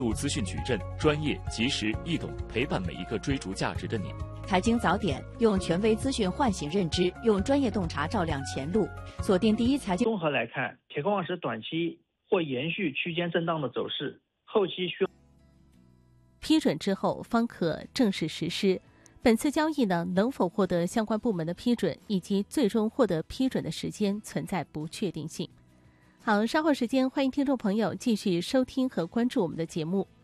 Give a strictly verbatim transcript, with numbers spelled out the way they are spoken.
度资讯矩阵，专业、及时、易懂，陪伴每一个追逐价值的你。 财经早点，用权威资讯唤醒认知，用专业洞察照亮前路。锁定第一财经。 综合来看，铁矿石短期或延续区间震荡的走势，后期需批准之后方可正式实施。本次交易呢，能否获得相关部门的批准，以及最终获得批准的时间存在不确定性。好，稍后时间欢迎听众朋友继续收听和关注我们的节目。